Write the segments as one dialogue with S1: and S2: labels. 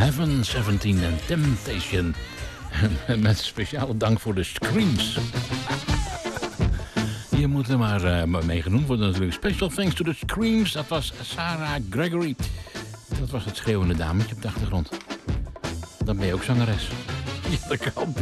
S1: Heaven 17 en Temptation. Met speciale dank voor de screams. Hier moet er maar mee genoemd worden natuurlijk. Special thanks to the screams. Dat was Sarah Gregory. Dat was het schreeuwende dametje op de achtergrond. Dan ben je ook zangeres. Ja, dat kan.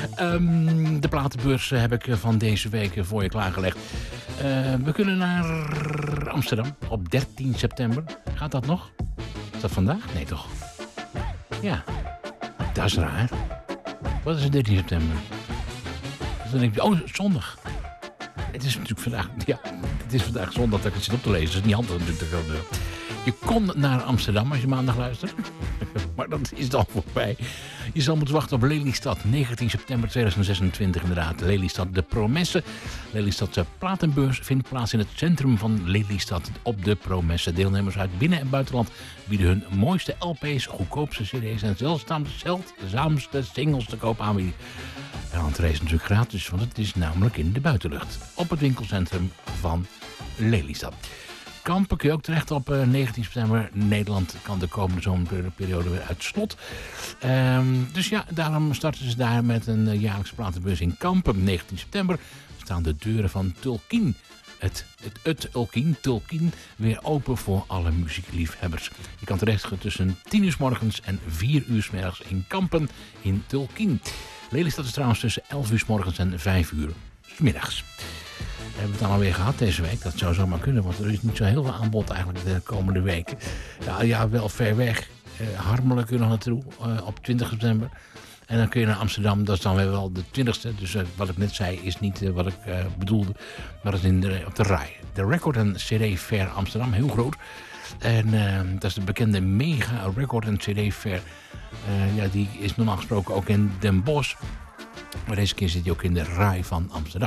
S1: De platenbeurs heb ik van deze week voor je klaargelegd. We kunnen naar Amsterdam op 13 september. Gaat dat nog? Is dat vandaag? Nee, toch? Ja, dat is raar. Wat is het 13 september? Dan denk je, oh, zondag. Het is natuurlijk vandaag, ja, het is vandaag zondag dat ik het zit op te lezen. Dat is niet handig natuurlijk. Je kon naar Amsterdam als je maandag luistert. Maar dat is dan voorbij. Je zal moeten wachten op Lelystad. 19 september 2026 inderdaad. Lelystad, de Promesse. Lelystadse platenbeurs vindt plaats in het centrum van Lelystad op de Promesse. Deelnemers uit binnen- en buitenland bieden hun mooiste LP's, goedkoopste cd's en zeldzaamste singles te koop aanbieden. De entree is natuurlijk gratis, want het is namelijk in de buitenlucht. Op het winkelcentrum van Lelystad. Kampen kun je ook terecht op 19 september. Nederland kan de komende zomerperiode weer uit slot. Dus ja, daarom starten ze daar met een jaarlijkse platenbeurs in Kampen. 19 september staan de deuren van Tulkien. Het Tulkien weer open voor alle muziekliefhebbers. Je kan terecht tussen 10 uur 's morgens en 4 uur 's middags in Kampen in Tulkien. Lelystad is trouwens tussen 11 uur 's morgens en 5 uur 's middags. We hebben het dan alweer gehad deze week. Dat zou zomaar kunnen, want er is niet zo heel veel aanbod eigenlijk de komende weken. Ja, wel ver weg. Harmelen kun je nog naartoe op 20 september. En dan kun je naar Amsterdam, dat is dan weer wel de 20e. Dus wat ik net zei is niet wat ik bedoelde. Maar dat is op de RAI. De Record en CD Fair Amsterdam, heel groot. En dat is de bekende mega Record en CD Fair. Die is normaal gesproken ook in Den Bosch. Maar deze keer zit hij ook in de RAI van Amsterdam.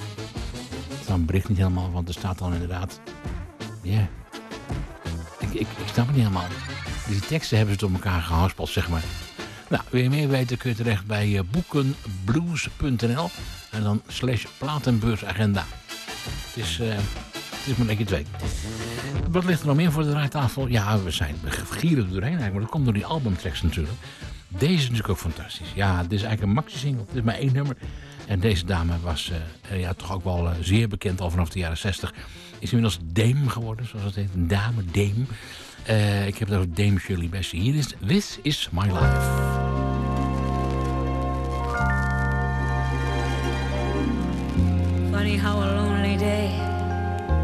S1: Dan bericht niet helemaal, want er staat dan inderdaad... Ja. Ik snap het niet helemaal. Die teksten hebben ze door elkaar gehaspeld, zeg maar. Nou, wil je meer weten kun je terecht bij boekenblues.nl en dan /platenbeursagenda. Het is maar dat je het weet. Wat ligt er nog meer voor de draaitafel? Ja, we gieren er doorheen eigenlijk, maar dat komt door die albumtracks natuurlijk. Deze is natuurlijk ook fantastisch. Ja, dit is eigenlijk een maxi-single. Dit is maar 1 nummer. En deze dame was toch ook wel zeer bekend al vanaf de jaren 60. Is inmiddels Dame geworden, zoals het heet. Een dame, Dame. Ik heb het over Dame Shirley Bassey. Hier is This Is My Life.